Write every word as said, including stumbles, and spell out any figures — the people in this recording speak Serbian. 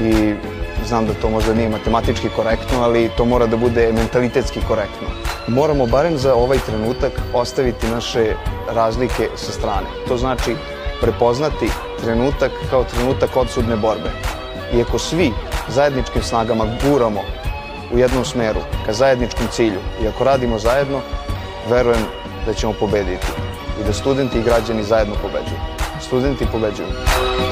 i znam da to možda nije matematički korektno, ali to mora da bude mentalitetski korektno. Moramo barem za ovaj trenutak ostaviti naše razlike sa strane. To znači prepoznati trenutak kao trenutak odsudne borbe. I ako svi zajedničkim snagama guramo u jednom smeru ka zajedničkom cilju i ako radimo zajedno, verujem da ćemo pobediti i da studenti i građani zajedno pobeđuju. Studenti pobeđuju.